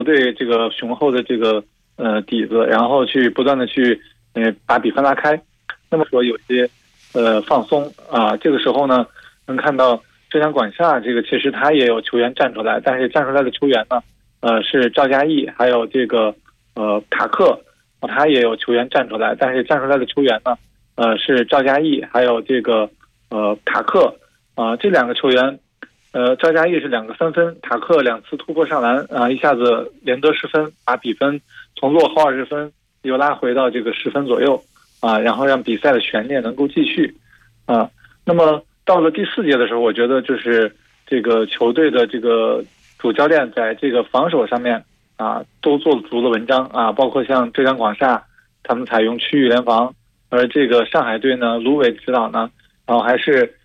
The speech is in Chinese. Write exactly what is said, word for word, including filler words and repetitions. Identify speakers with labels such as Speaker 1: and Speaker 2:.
Speaker 1: 对这个雄厚的这个呃底子，然后去不断的去呃把比分拉开。那么说有些呃放松啊，这个时候呢能看到浙江广厦这个其实他也有球员站出来，但是站出来的球员呢呃是赵嘉译，还有这个呃塔克，他也有球员站出来，但是站出来的球员呢呃是赵嘉译，还有这个呃塔克啊、这两个球员。呃，赵嘉译是两个三分，塔克两次突破上篮啊、一下子连得十分，把比分从落后二十分又拉回到这个十分左右啊，然后让比赛的悬念能够继续啊。那么到了第四节的时候，我觉得就是这个球队的这个主教练在这个防守上面啊都做足了文章啊，包括像浙江广厦他们采用区域联防，而这个上海队呢，卢伟指导呢，然后还是